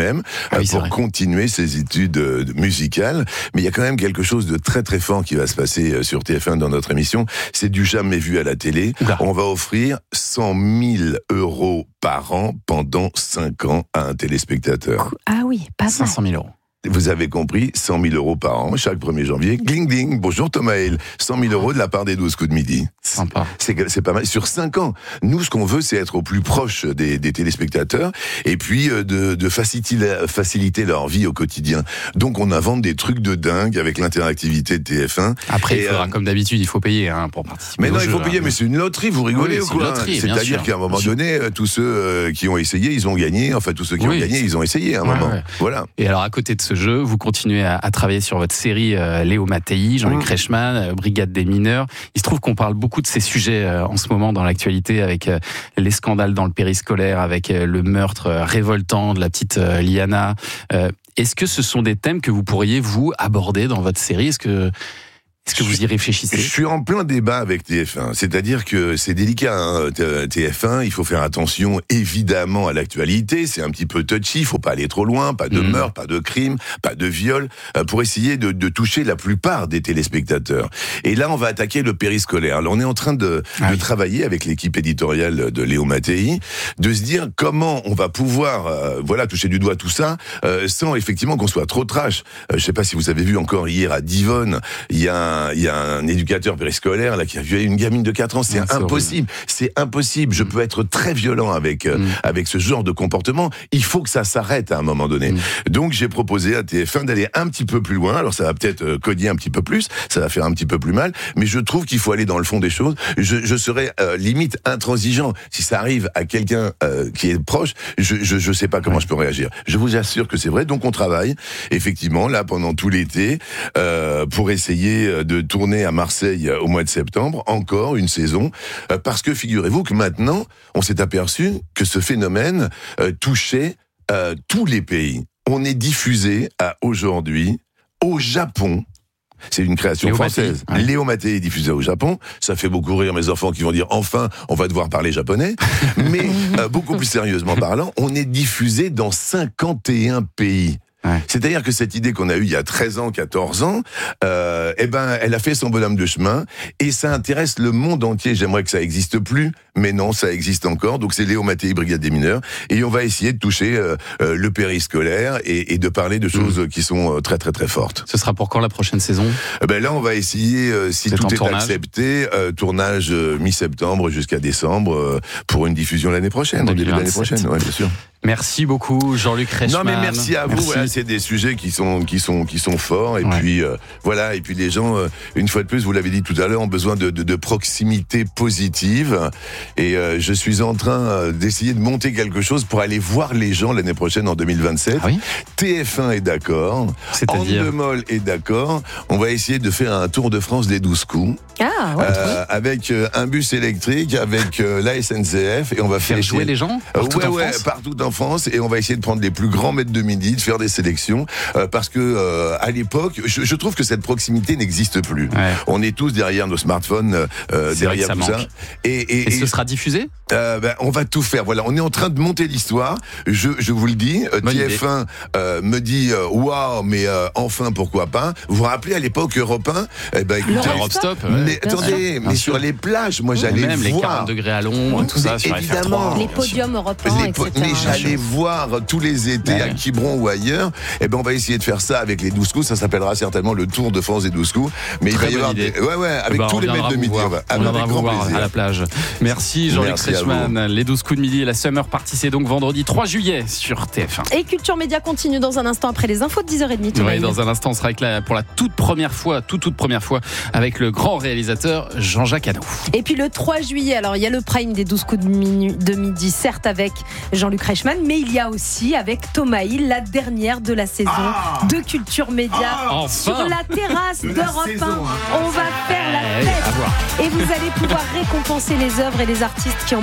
lui-même ah oui, pour vrai. continuer ses études euh, musicales. Mais il y a quand même quelque chose de très très fort qui va se passer euh, sur T F un dans notre émission. C'est du jamais vu à la télé. Oula. On va offrir cent mille euros par an pendant cinq ans à un téléspectateur. Ah oui, pas mal. cinq cent mille euros. Vous avez compris, cent mille euros par an, chaque premier janvier. Gling ding, bonjour Thomas Hill. cent mille euros de la part des douze coups de midi. Sympa. C'est, c'est pas mal. Sur cinq ans, nous, ce qu'on veut, c'est être au plus proche des, des téléspectateurs et puis euh, de, de faciliter, faciliter leur vie au quotidien. Donc, on invente des trucs de dingue avec l'interactivité de T F un. Après, et, il faudra, euh, comme d'habitude, il faut payer hein, pour participer. Mais non, au il jeu, faut payer, hein. mais c'est une loterie, vous rigolez Oui, ou c'est une quoi loterie, bien C'est-à-dire sûr. qu'à un moment donné, euh, tous ceux euh, qui ont essayé, ils ont gagné. Enfin, tous ceux qui Oui, ont gagné, c'est- ils ont essayé à un Ouais, moment. ouais. Voilà. Et alors, à côté de ce jeu, vous continuez à, à travailler sur votre série euh, Léo Mattei, Jean-Luc Mmh. Reichmann, euh, Brigade des mineurs. Il se trouve qu'on parle beaucoup de ces sujets euh, en ce moment dans l'actualité, avec euh, les scandales dans le périscolaire, avec euh, le meurtre euh, révoltant de la petite euh, Liana. Euh, est-ce que ce sont des thèmes que vous pourriez, vous, aborder dans votre série ? Est-ce que, est-ce que vous y réfléchissez ? Je suis en plein débat avec T F un. C'est-à-dire que c'est délicat, hein, T F un. Il faut faire attention, évidemment, à l'actualité. C'est un petit peu touchy. Il faut pas aller trop loin. Pas de Mmh. meurtre, pas de crime, pas de viol, euh, pour essayer de, de toucher la plupart des téléspectateurs. Et là, on va attaquer le périscolaire. Alors, on est en train de, Ah de oui. travailler avec l'équipe éditoriale de Léo Mattei, de se dire comment on va pouvoir, euh, voilà, toucher du doigt tout ça, euh, sans effectivement qu'on soit trop trash. Euh, je sais pas si vous avez vu encore hier à Divonne, il y a un Il y a un éducateur périscolaire là qui a violé une gamine de quatre ans, c'est Ah, c'est impossible, c'est impossible. Je peux être très violent avec euh, Mm. avec ce genre de comportement. Il faut que ça s'arrête à un moment donné. Mm. Donc j'ai proposé à T F un d'aller un petit peu plus loin. Alors ça va peut-être euh, cogner un petit peu plus, ça va faire un petit peu plus mal, mais je trouve qu'il faut aller dans le fond des choses. Je, je serais euh, limite intransigeant si ça arrive à quelqu'un euh, qui est proche. Je je je sais pas comment Ouais. je peux réagir. Je vous assure que c'est vrai. Donc on travaille effectivement là pendant tout l'été euh, pour essayer de tourner à Marseille au mois de septembre, encore une saison, euh, parce que figurez-vous que maintenant, on s'est aperçu que ce phénomène euh, touchait euh, tous les pays. On est diffusé à aujourd'hui au Japon. C'est une création Léo française. Mattei, ouais. Léo Mattei est diffusé au Japon. Ça fait beaucoup rire mes enfants qui vont dire enfin, on va devoir parler japonais. Mais euh, beaucoup plus sérieusement parlant, on est diffusé dans cinquante et un pays. Ouais. C'est-à-dire que cette idée qu'on a eue il y a treize ans, quatorze ans, euh, eh ben, elle a fait son bonhomme de chemin et ça intéresse le monde entier. J'aimerais que ça existe plus, mais non, ça existe encore. Donc c'est Léo Mattei, Brigade des mineurs, et on va essayer de toucher euh, euh, le périscolaire et, et de parler de choses mmh. qui sont euh, très très très fortes. Ce sera pour quand la prochaine saison ? Eh ben là, on va essayer, euh, si Vous êtes tout en est tournage accepté, euh, tournage euh, mi-septembre jusqu'à décembre euh, pour une diffusion l'année prochaine, en début d'année prochaine, ouais, bien sûr. Merci beaucoup Jean-Luc Reichmann. Non mais merci à vous. Merci. Voilà, c'est des sujets qui sont qui sont qui sont forts et Ouais. puis euh, voilà et puis les gens euh, une fois de plus, vous l'avez dit tout à l'heure, ont besoin de, de, de proximité positive et euh, je suis en train euh, d'essayer de monter quelque chose pour aller voir les gens l'année prochaine en deux mille vingt-sept. Ah oui ? T F un est d'accord, C'est-à-dire Andemol est d'accord. On va essayer de faire un tour de France des douze coups. Ah, ouais. Euh, avec euh, un bus électrique, avec euh, la S N C F et on va Faire essayer- jouer les gens Euh, partout ouais, en ouais, France partout en France et on va essayer de prendre les plus grands maîtres de midi, de faire des sélections euh, parce que euh, à l'époque, je, je trouve que cette proximité n'existe plus. Ouais. On est tous derrière nos smartphones, euh, C'est vrai derrière que tout ça ça. manque. Et, et, Et ce et- sera diffusé ? euh, ben, on va tout faire. Voilà, on est en train de monter l'histoire. Je, je vous le dis. euh, Bonne T F un euh, me dit euh, waouh, mais euh, enfin pourquoi pas. Vous vous rappelez à l'époque Europe un, eh ben écoutez, L'Europe Europe Stop, ouais. mais Bien attendez, sûr. mais Bien sur sûr. les plages, moi j'allais Même les voir. quarante degrés à l'ombre, tout ça Mais sur F R évidemment. trois. Les bien sûr. podiums européens, Les po- et cetera. mais j'allais voir tous les étés Ouais. à Quiberon ou ailleurs. Eh ben, on va essayer de faire ça avec les douze coups. Ça s'appellera certainement le Tour de France des douze coups. Mais Très il va y bonne avoir idée. des, ouais, ouais, avec Bah, tous on les viendra maîtres de vous midi. voir. On va, On avec viendra vous grand voir plaisir. à la plage. Merci Jean-Luc Merci à vous. Reichmann. Les douze coups de midi et la Summer Party, c'est donc vendredi trois juillet sur T F un. Et Culture Média continue dans un instant après les infos de dix heures trente. Thomas Oui, Hill. dans un instant, on sera avec la, pour la toute première fois, toute toute première fois, avec le grand réalisateur Jean-Jacques Hano. Et puis le trois juillet, alors il y a le prime des douze coups de, minu- de midi, certes avec Jean-Luc Reichmann, mais il y a aussi avec Thomas Hill, la dernière de la saison de Culture Média. Enfin. Sur la terrasse d'Europe un, on va faire la Eh, fête. à voir. Et vous allez pouvoir récompenser les œuvres et les artistes qui ont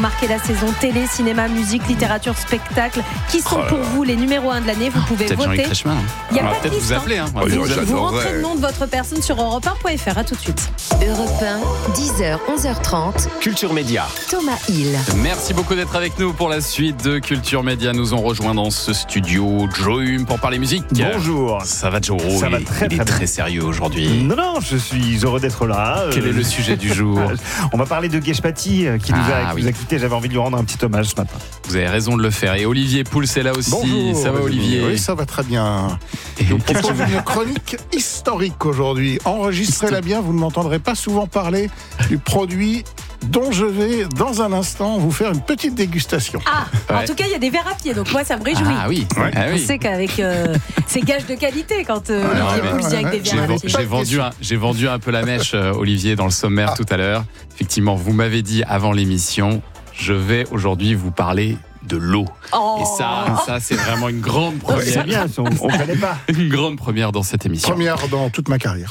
marqué la saison, télé, cinéma, musique, littérature, spectacle. Qui sont Oh là pour là. vous les numéros un de l'année? Vous pouvez Peut-être voter. Jean-Luc Reichmann. Il y a On va pas de peut-être liste, vous hein. appeler. Hein. Oh, Vous, j'adorerais. vous rentrez le nom de votre personne sur europe un point f r. À tout de suite. Europe un, dix heures, onze heures trente. Culture Média. Thomas Hill. Merci beaucoup d'être avec nous pour la suite de Culture Média. Nous ont rejoint dans ce studio Joe Hume pour parler musique. Bonjour. Ça va Joe? Ça va Il- très, Il est très bien. très sérieux aujourd'hui. Non, non, je suis heureux d'être là. Quel Euh, est le sujet du jour? On va parler de Geshpati euh, qui nous a, Ah, qui oui. nous a quittés. J'avais envie de lui rendre un petit hommage ce matin. Vous avez raison de le faire. Et Olivier Pouls est là aussi. Bonjour, Ça va Olivier? Oui, ça va très bien. Et Je vous qu'est-ce que propose vous- une chronique historique aujourd'hui. Enregistrez-la bien, vous ne m'entendrez pas souvent parler du produit dont je vais, dans un instant, vous faire une petite dégustation. Ah, en Ouais. tout cas, il y a des verres à pied, donc moi, ça me réjouit. Ah oui. Ouais. Ah On oui. sait qu'avec euh, ces gages de qualité, quand euh, Alors, Olivier mais- Pouls vient avec des J'ai verres à ven- pied. j'ai vendu, un, j'ai vendu un peu la mèche, euh, Olivier, dans le sommaire Ah. tout à l'heure. Effectivement, vous m'avez dit avant l'émission, je vais aujourd'hui vous parler de l'eau. Oh. Et ça, ça c'est vraiment une grande C'est première. bien, on ne connaît pas. Une grande première dans cette émission. Première dans toute ma carrière.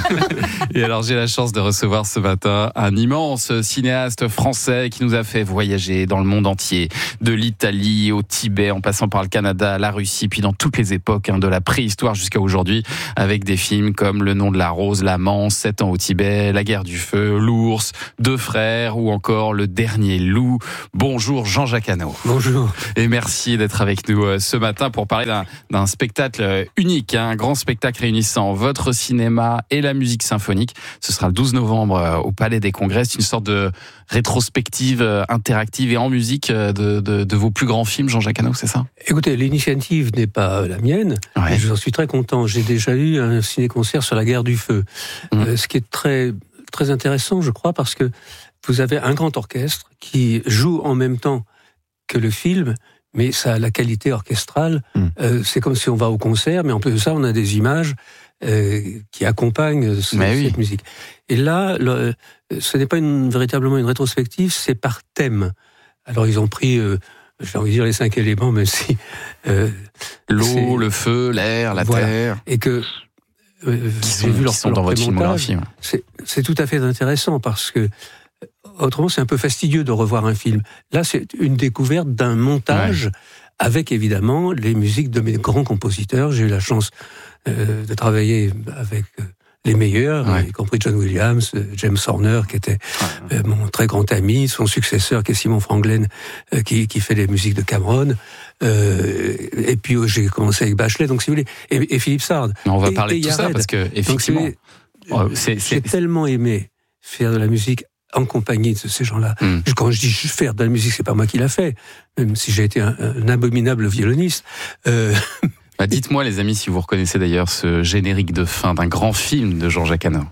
Et alors j'ai la chance de recevoir ce matin un immense cinéaste français qui nous a fait voyager dans le monde entier, de l'Italie au Tibet, en passant par le Canada, la Russie, puis dans toutes les époques, hein, de la préhistoire jusqu'à aujourd'hui, avec des films comme Le nom de la rose, L'amant, Sept ans au Tibet, La guerre du feu, L'ours, Deux frères ou encore Le dernier loup. Bonjour Jean-Jacques Hano. Bonjour. Et merci d'être avec nous euh, ce matin pour parler d'un, d'un spectacle euh, unique, hein, un grand spectacle réunissant votre cinéma et la musique symphonique. Ce sera le douze novembre euh, au Palais des Congrès. C'est une sorte de rétrospective euh, interactive et en musique euh, de, de, de vos plus grands films, Jean-Jacques Hano, c'est ça? Écoutez, l'initiative n'est pas la mienne, Ouais. mais je en suis très content. J'ai déjà eu un ciné-concert sur la guerre du feu, Mmh. euh, ce qui est très, très intéressant, je crois, parce que vous avez un grand orchestre qui joue en même temps que le film, mais ça a la qualité orchestrale. Mm. Euh, c'est comme si on va au concert, mais en plus de ça, on a des images euh, qui accompagnent ce- Mais cette oui. musique. Et là, le, ce n'est pas une, véritablement une rétrospective, c'est par thème. Alors ils ont pris, euh, j'ai envie de dire les cinq éléments, même si euh, L'eau, c'est- le feu, l'air, la Voilà. terre, et que euh, qui j'ai sont, vu qui leur, sont leur dans votre prémontage. filmographie. ouais. C'est, c'est tout à fait intéressant parce que autrement c'est un peu fastidieux de revoir un film. Là, c'est une découverte d'un montage avec évidemment les musiques de mes grands compositeurs. J'ai eu la chance euh, de travailler avec euh, les meilleurs, Ouais. y compris John Williams, euh, James Horner, qui était euh, mon très grand ami, son successeur qui est Simon Franglen, euh, qui, qui fait les musiques de Cameron. Euh, et puis euh, j'ai commencé avec Bachelet, donc si vous voulez, et, et Philippe Sard. On va Et- parler et de tout ça Yared. parce que Donc, effectivement, c'est- oh, c'est, j'ai c'est, tellement aimé faire de la musique en compagnie de ces gens-là. Mm. Quand je dis faire de la musique, c'est pas moi qui l'a fait, même si j'ai été un, un abominable violoniste. Euh, Bah, dites-moi les amis si vous reconnaissez d'ailleurs ce générique de fin d'un grand film de Jean-Jacques Hano.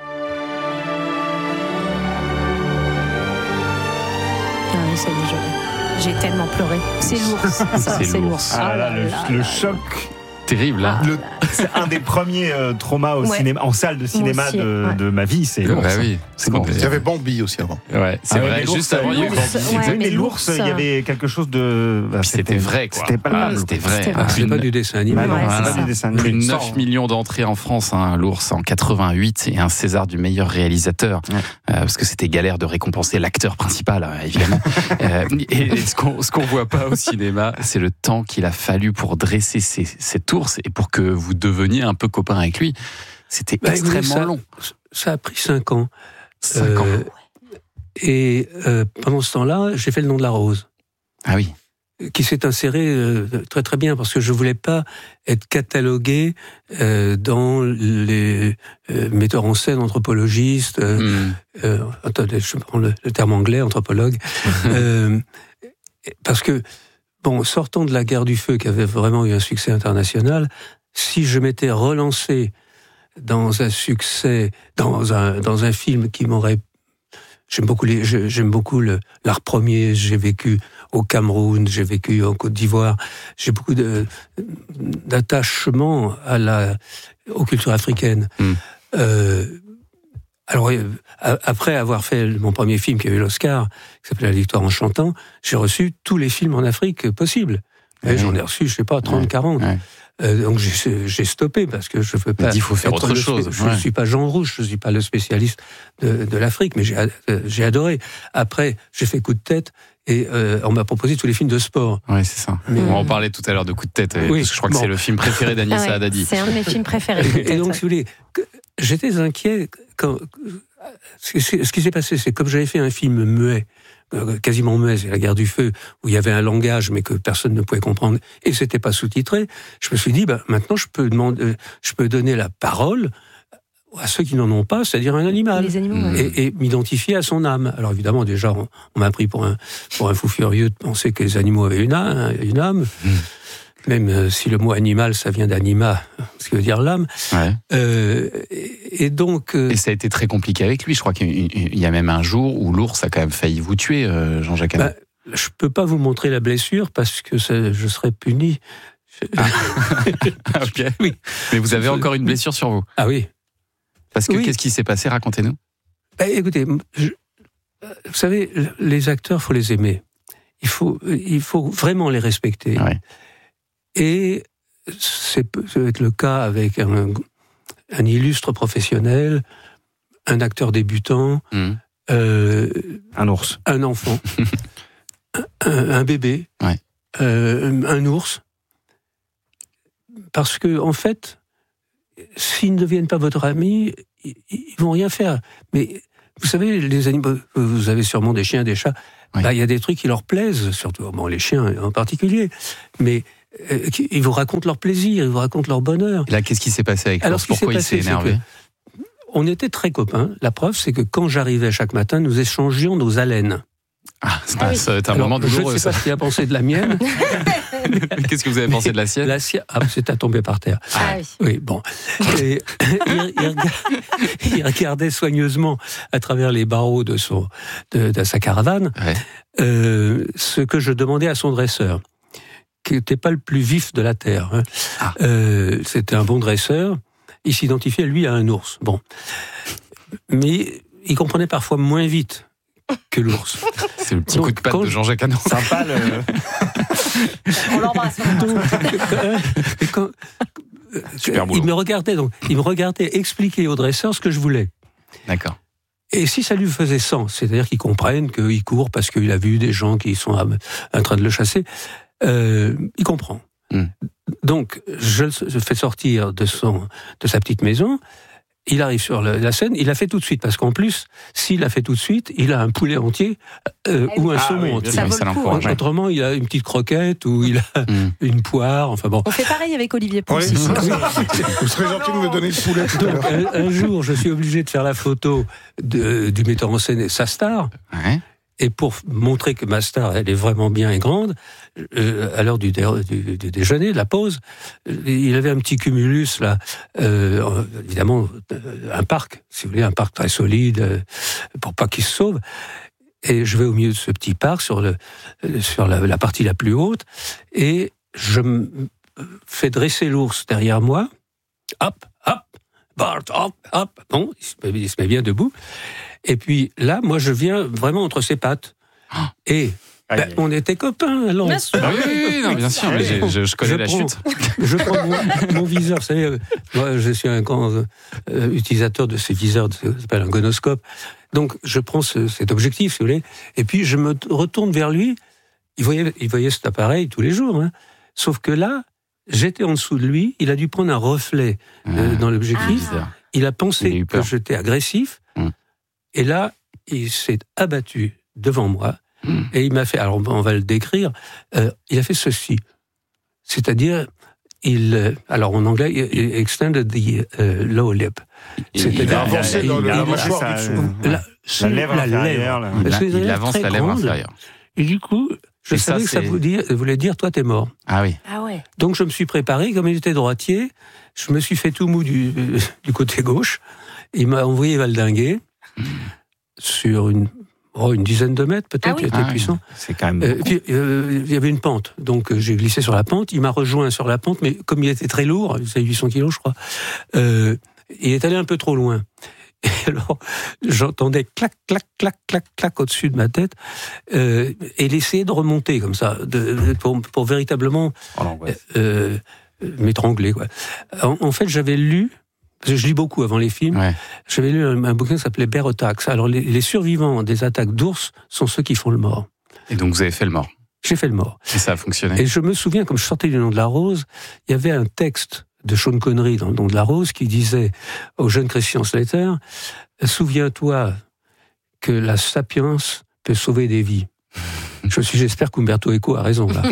Ah oui, ça y est, je- J'ai tellement pleuré. C'est l'ours. ça, C'est C'est l'ours. l'ours. Ah là là, le, là le là choc. Terrible, hein? Le- c'est un des premiers euh, traumas au Ouais. cinéma, en salle de cinéma aussi, de, ouais. de ma vie. C'est Bah l'ours. oui, C'est bon. Il y avait Bambi aussi avant. Ouais, c'est Ah ouais, vrai. mais l'ours, Juste avant, il y a eu l'ours, Bambi. ouais, mais mais l'ours, l'ours, il y avait quelque chose de. bah, Puis c'était vrai, quoi. C'était pas Ah, mal. c'était vrai. C'était Ah, c'est une- pas du dessin animé. Bah non, Ouais, c'est c'est pas ça. des dessins Plus de animés. neuf millions d'entrées en France, hein, l'ours en quatre-vingt-huit et un César du meilleur réalisateur, Ouais. euh, parce que c'était galère de récompenser l'acteur principal, euh, évidemment. euh, et et ce qu'on ce qu'on voit pas au cinéma, c'est le temps qu'il a fallu pour dresser ces, cet ours et pour que vous deveniez un peu copain avec lui. C'était Bah, écoutez, extrêmement ça- long. Ça a pris cinq ans. Cinq ans. Euh, Et euh, pendant ce temps-là, j'ai fait Le nom de la rose, Ah oui. qui s'est inséré euh, très très bien parce que je voulais pas être catalogué euh, dans les euh, metteurs en scène, anthropologistes. Euh, Hmm. euh, attendez, je prends le, le terme anglais, anthropologue, euh, parce que bon, sortant de la guerre du feu, qui avait vraiment eu un succès international, si je m'étais relancé dans un succès, dans un dans un film qui m'aurait J'aime beaucoup, les, j'aime beaucoup le, l'art premier. J'ai vécu au Cameroun, j'ai vécu en Côte d'Ivoire. J'ai beaucoup de, d'attachement à la, aux cultures africaines. Mm. Euh, alors, euh, après avoir fait mon premier film qui a eu l'Oscar, qui s'appelait La Victoire en chantant, j'ai reçu tous les films en Afrique possibles. Et Ouais. j'en ai reçu, je sais pas, trente, quarante. Ouais. Euh, donc j'ai, j'ai stoppé parce que je veux pas. Il faut faire être autre le- chose, Je ne ouais. suis pas Jean Rouge, je ne suis pas le spécialiste de, de l'Afrique, mais j'ai, euh, j'ai adoré. Après, j'ai fait coup de tête Et euh, on m'a proposé tous les films de sport. Oui, c'est ça. Mais on en parlait tout à l'heure de Coup de tête. Oui, parce que je crois bon. que c'est le film préféré d'Anissa ah ouais, Haddadi. C'est un de mes films préférés. Et, et donc, si vous voulez, j'étais inquiet quand. Ce qui s'est passé, c'est comme j'avais fait un film muet, quasiment muet, c'est La Guerre du Feu, où il y avait un langage mais que personne ne pouvait comprendre et c'était pas sous-titré. Je me suis dit, bah, maintenant je peux demander, je peux donner la parole à ceux qui n'en ont pas, c'est-à-dire un animal, les animaux, ouais. et, et m'identifier à son âme. Alors évidemment, déjà, on, on m'a pris pour un pour un fou furieux de penser que les animaux avaient une âme, une âme. Mmh. Même euh, si le mot animal, ça vient d'anima, ce qui veut dire l'âme. Ouais. Euh, et, et donc... Euh... Et ça a été très compliqué avec lui. Je crois qu'il y a même un jour où l'ours a quand même failli vous tuer, euh, Jean-Jacques Hano. Bah, je peux pas vous montrer la blessure parce que ça, je serais puni. Ah. Ok. Oui. Mais vous avez encore une blessure sur vous. Ah oui. Parce que oui. Qu'est-ce qui s'est passé? Racontez-nous. Bah, écoutez, je, vous savez, les acteurs, faut les aimer. Il faut, il faut vraiment les respecter. Ouais. Et c'est peut-être le cas avec un, un illustre professionnel, un acteur débutant, mmh. euh, un ours, un enfant, un, un bébé, ouais. euh, un ours. Parce que, en fait, s'ils ne deviennent pas votre ami, ils, ils vont rien faire. Mais vous savez, les animaux, vous avez sûrement des chiens, des chats. Il oui. y a des trucs qui leur plaisent, surtout bon, les chiens en particulier. Mais euh, ils vous racontent leur plaisir, ils vous racontent leur bonheur. Et là, qu'est-ce qui s'est passé avec l'ours? Pourquoi il s'est énervé? On était très copains. La preuve, c'est que quand j'arrivais chaque matin, nous échangions nos haleines. Ah, c'est ah, oui. un Alors, moment douloureux. Je ne sais pas ce qu'il a pensé de la mienne. Qu'est-ce que vous avez pensé de la sienne? La sienne, ah, c'est à tomber par terre. Ah oui. Oui, bon. Et, il, il, regardait, il regardait soigneusement à travers les barreaux de, son, de, de sa caravane ouais. euh, ce que je demandais à son dresseur, qui n'était pas le plus vif de la terre. Hein. Ah. Euh, c'était un bon dresseur. Il s'identifiait, lui, à un ours. Bon. Mais il comprenait parfois moins vite que l'ours. C'est le petit Donc, coup de patte de Jean-Jacques Hano. Sympa le... On l'embrasse. Donc, quand, Super boulot. Il me regardait, donc, il me regardait expliquer au dresseur ce que je voulais. D'accord. Et si ça lui faisait sens, c'est-à-dire qu'il comprenne qu'il court parce qu'il a vu des gens qui sont en train de le chasser, euh, il comprend. Mm. Donc, je le fais sortir de, son, de sa petite maison. Il arrive sur la scène, il l'a fait tout de suite, parce qu'en plus, s'il l'a fait tout de suite, il a un poulet entier euh, ou un ah, saumon oui, entier. Ça ça ouais. Autrement, il a une petite croquette ou il a mm. une poire. Enfin bon. On fait pareil avec Olivier Pouls. Oui, vous serez gentil de me donner le poulet tout à l'heure. Un, un jour, je suis obligé de faire la photo de, du metteur en scène et sa star. Ouais. Et pour montrer que ma star, elle est vraiment bien et grande, euh, à l'heure du, dé, du, du déjeuner, de la pause, il avait un petit cumulus, là, euh, évidemment, un parc, si vous voulez, un parc très solide, euh, pour pas qu'il se sauve. Et je vais au milieu de ce petit parc, sur, le, sur la, la partie la plus haute, et je me fais dresser l'ours derrière moi. Hop, hop, Bart, hop, hop. Bon, il se, il se met bien debout. Et puis là, moi, je viens vraiment entre ses pattes. Et ben, on était copains, alors. Bien sûr. Ah oui, oui, oui, non, bien sûr, mais je, je, je connais je la prends, chute. Je prends mon, mon viseur, vous savez, moi, je suis un grand euh, utilisateur de ces viseurs, ça s'appelle un gonoscope. Donc, je prends ce, cet objectif, si vous voulez, et puis je me retourne vers lui. Il voyait, il voyait cet appareil tous les jours, hein. Sauf que là, j'étais en dessous de lui, il a dû prendre un reflet euh, ah, dans l'objectif. Ah. Il a pensé il a que j'étais agressif. Hum. Et là, il s'est abattu devant moi mmh. et il m'a fait, alors on va le décrire, euh, il a fait ceci. C'est-à-dire, il, alors en anglais, il extended the uh, lower lip. C'est-à-dire, il a avancé dans le mâchoire du dessous. La, la lèvre inférieure. Là. Il, a, il avance la lèvre inférieure. Et du coup, je et savais ça, que ça voulait dire, voulait dire, toi, t'es mort. Ah oui. Ah ouais. Donc je me suis préparé, comme il était droitier, je me suis fait tout mou du, du côté gauche. Il m'a envoyé valdinguer. Mmh. Sur une, oh, une dizaine de mètres, peut-être, ah oui. Il était ah puissant. Oui. C'est quand même euh, puis, euh, il y avait une pente, donc euh, j'ai glissé sur la pente, il m'a rejoint sur la pente, mais comme il était très lourd, il faisait huit cents kilos, je crois, euh, il est allé un peu trop loin. Et alors, j'entendais clac, clac, clac, clac, clac au-dessus de ma tête, euh, et il essayait de remonter comme ça, de, de, pour, pour véritablement oh, euh, m'étrangler, quoi. En, en fait, j'avais lu, parce que je lis beaucoup avant les films, ouais. J'avais lu un, un bouquin qui s'appelait Bear Attacks. Alors, les, les survivants des attaques d'ours sont ceux qui font le mort. Et donc vous avez fait le mort. J'ai fait le mort. Et ça a fonctionné. Et je me souviens, comme je sortais du Nom de la Rose, il y avait un texte de Sean Connery dans le Nom de la Rose qui disait au jeune Christian Slater, souviens-toi que la sapience peut sauver des vies. Je suis, j'espère qu'Umberto Eco a raison là.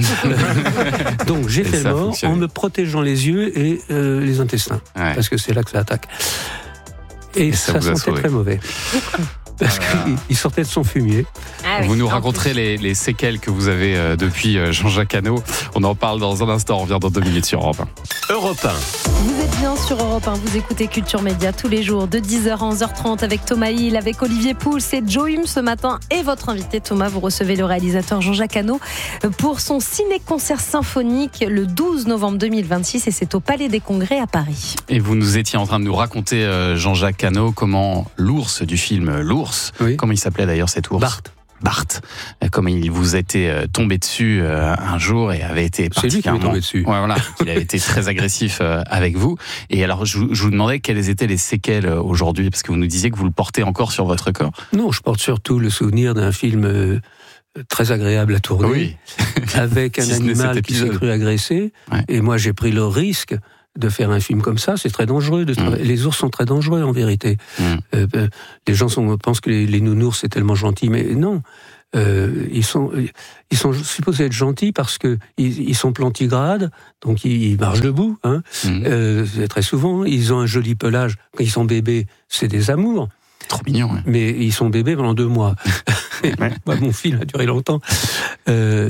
Donc j'ai et fait le mort en me protégeant les yeux et euh, les intestins, ouais. parce que c'est là que ça attaque. Et, et ça, ça sentait très mauvais. Parce voilà. qu'il sortait de son fumier. Ah oui, vous nous raconterez les, les séquelles que vous avez euh, depuis euh, Jean-Jacques Hano. On en parle dans un instant, on revient dans deux minutes sur Europe un. Europe un. Vous êtes bien sur Europe un, vous écoutez Culture Média tous les jours de dix heures à onze heures trente avec Thomas Hill, avec Olivier Pouls et Joe Hume ce matin. Et votre invité Thomas, vous recevez le réalisateur Jean-Jacques Hano pour son ciné-concert symphonique le douze novembre deux mille vingt-six et c'est au Palais des Congrès à Paris. Et vous nous étiez en train de nous raconter, euh, Jean-Jacques Hano, comment l'ours du film L'ours, oui. comment il s'appelait d'ailleurs cet ours ? Bart. Bart, comme il vous était tombé dessus un jour et avait été particulièrement... C'est lui qui m'est tombé dessus. Ouais, voilà, il avait été très agressif avec vous. Et alors, je vous demandais quelles étaient les séquelles aujourd'hui, parce que vous nous disiez que vous le portez encore sur votre corps. Non, je porte surtout le souvenir d'un film très agréable à tourner, oui. avec un si animal qui s'est cru agressé. Ouais. Et moi, j'ai pris le risque de faire un film comme ça, c'est très dangereux. De mmh. Les ours sont très dangereux en vérité. Mmh. Euh, euh, les gens sont, pensent que les, les nounours c'est tellement gentil, mais non. Euh, ils sont, ils sont supposés être gentils parce que ils, ils sont plantigrades, donc ils, ils marchent debout. Hein. Mmh. Euh, très souvent, ils ont un joli pelage. Quand ils sont bébés, c'est des amours. Trop mignon. Ouais. Mais ils sont bébés pendant deux mois. Moi, mon film a duré longtemps. Euh,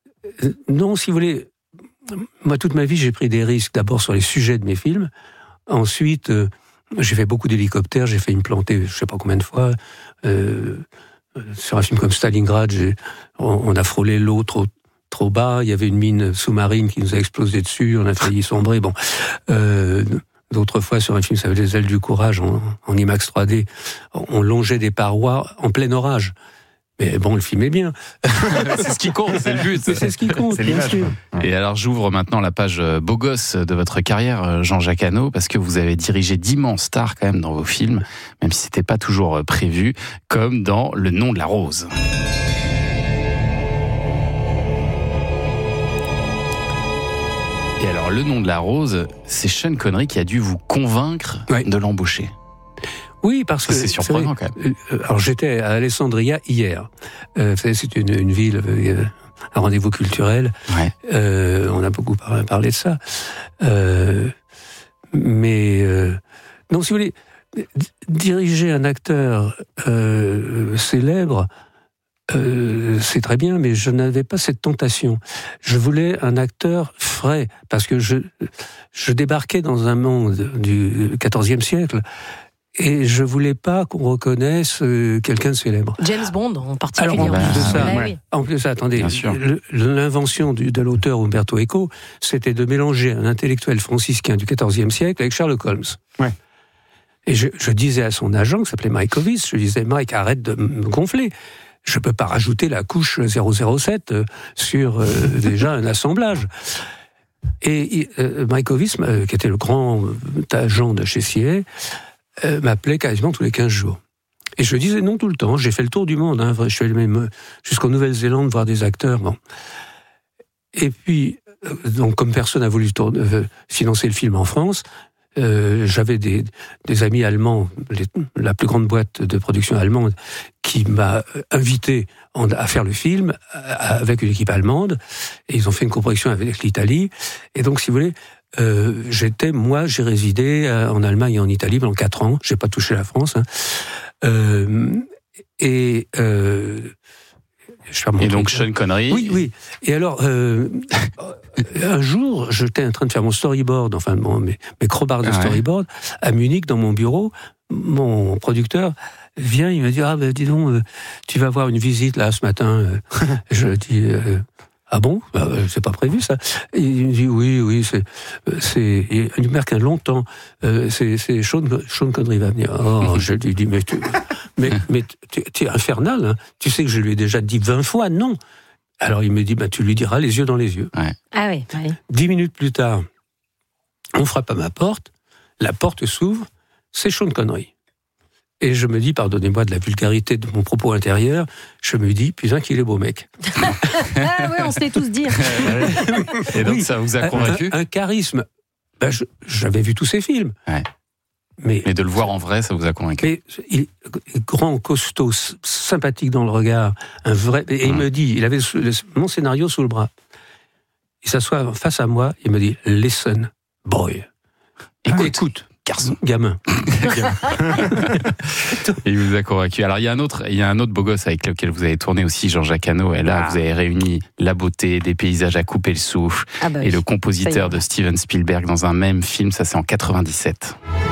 non, si vous voulez. Moi, toute ma vie, j'ai pris des risques, d'abord sur les sujets de mes films. Ensuite, euh, j'ai fait beaucoup d'hélicoptères, j'ai fait une plantée, je ne sais pas combien de fois. Euh, sur un film comme Stalingrad, j'ai, on, on a frôlé l'eau trop, trop bas, il y avait une mine sous-marine qui nous a explosé dessus, on a failli sombrer. Bon, euh, d'autres fois, sur un film qui s'appelait Les ailes du courage, en, en IMAX trois D, on longeait des parois en plein orage. Mais bon, le film est bien. C'est ce qui compte, c'est le but. C'est, c'est ce qui compte, c'est bien sûr. Et alors, j'ouvre maintenant la page beau gosse de votre carrière, Jean-Jacques Hano, parce que vous avez dirigé d'immenses stars quand même dans vos films, même si c'était pas toujours prévu, comme dans Le Nom de la Rose. Et alors, Le Nom de la Rose, c'est Sean Connery qui a dû vous convaincre oui. de l'embaucher. Oui, parce que... C'est surprenant quand même. Alors j'étais à Alessandria hier. Euh, c'est une, une ville, euh, un rendez-vous culturel. Ouais. Euh, on a beaucoup par, parlé de ça. Euh, mais... Euh, non, si vous voulez, diriger un acteur euh, célèbre, euh, c'est très bien, mais je n'avais pas cette tentation. Je voulais un acteur frais, parce que je, je débarquais dans un monde du quatorzième siècle. Et je voulais pas qu'on reconnaisse euh, quelqu'un de célèbre. James Bond en particulier. Alors, en plus de ça, ah, oui. en plus de ça, attendez, le, l'invention du, de l'auteur Umberto Eco, c'était de mélanger un intellectuel franciscain du quatorzième siècle avec Sherlock Holmes. Ouais. Et je, je disais à son agent, qui s'appelait Mike Ovis, je disais, Mike, arrête de me gonfler. Je peux pas rajouter la couche zéro zéro sept sur euh, déjà un assemblage. Et euh, Mike Ovis, euh, qui était le grand agent de chez C I A, Euh, m'appelait quasiment tous les quinze jours. Et je disais non tout le temps. J'ai fait le tour du monde. Hein. Je suis allé même jusqu'en Nouvelle-Zélande voir des acteurs. Bon. Et puis, euh, donc, comme personne n'a voulu tourner, euh, financer le film en France, euh, j'avais des, des amis allemands, les, la plus grande boîte de production allemande, qui m'a invité en, à faire le film avec une équipe allemande. Et ils ont fait une coproduction avec l'Italie. Et donc, si vous voulez, Euh, j'étais, moi, j'ai résidé en Allemagne et en Italie pendant quatre ans. J'ai pas touché la France. Hein. Euh, et euh, je et donc Sean Connery. Oui, oui. Et alors, euh, un jour, j'étais en train de faire mon storyboard, enfin bon, mes, mes crobards de ouais. storyboard à Munich dans mon bureau. Mon producteur vient, il me dit ah ben dis donc, tu vas avoir une visite là ce matin. Je dis. Euh, Ah bon, bah, c'est pas prévu ça. Et il me dit oui, oui, c'est, c'est. Il me marque un longtemps. Euh, c'est, c'est Sean, Sean Connery va venir. Oh, je lui dis mais tu, mais mais tu, tu es infernal. Hein. Tu sais que je lui ai déjà dit vingt fois non. Alors il me dit bah tu lui diras les yeux dans les yeux. Ouais. Ah oui. oui. Dix minutes plus tard, on frappe à ma porte. La porte s'ouvre. C'est Sean Connery. Et je me dis, pardonnez-moi de la vulgarité de mon propos intérieur, je me dis, putain qu'il est beau mec. Ah ouais, on se l'est tous dit. Et donc Oui, ça vous a un- convaincu un, un charisme. Ben, je- j'avais vu tous ses films. Ouais. Mais, Mais de le voir en vrai, ça vous a convaincu. mais il est grand, costaud, s- sympathique dans le regard, un vrai. Et il Mmh. me dit, il avait sous- le- mon scénario sous le bras. Il s'assoit face à moi, il me dit, listen, boy. Écoute, Écoute, garçon. gamin. Et il vous a convaincu. Alors il y a un autre, il y a un autre beau gosse avec lequel vous avez tourné aussi, Jean-Jacques Hano. Et là, Ah. vous avez réuni la beauté, des paysages à couper le souffle, Ah bah et oui. le Ça y compositeur est. de Steven Spielberg dans un même film. Ça, c'est en quatre-vingt-dix-sept.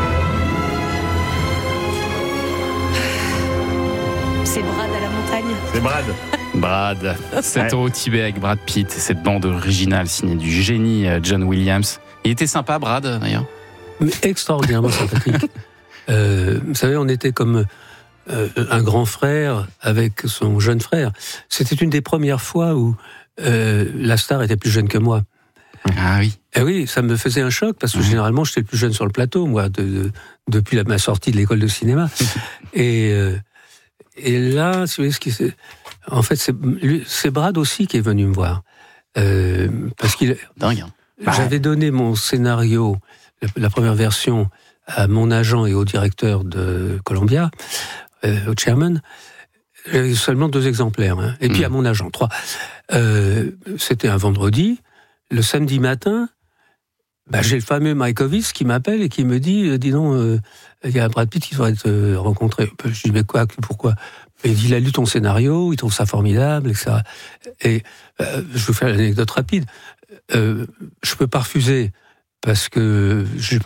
C'est Brad à la montagne. C'est Brad. Brad, sept ans au Tibet avec Brad Pitt, et cette bande originale signée du génie euh, John Williams. Il était sympa, Brad, d'ailleurs. Mais extraordinairement sympathique. Euh, vous savez, on était comme euh, un grand frère avec son jeune frère. C'était une des premières fois où euh, la star était plus jeune que moi. Ah oui. Et oui, ça me faisait un choc parce que généralement j'étais le plus jeune sur le plateau, moi, de, de- depuis la, ma sortie de l'école de cinéma. et, euh, et là, si vous voyez ce qui s'est- en fait, c'est, lui- c'est Brad aussi qui est venu me voir. Euh, parce qu'il. Dingue. Hein. J'avais donné mon scénario, la, la première version, à mon agent et au directeur de Columbia, euh, au chairman. J'avais seulement deux exemplaires. Hein. Et puis à mon agent, trois. Euh, c'était un vendredi. Le samedi matin, bah, j'ai le fameux Maïkovitz qui m'appelle et qui me dit, euh, dis donc, euh, il y a Brad Pitt qui devrait te euh, rencontrer. Je dis, mais quoi, pourquoi? Et il dit, il a lu ton scénario, il trouve ça formidable, et cetera. Et euh, je vais vous faire l'anecdote rapide. Euh, je peux pas refuser parce que je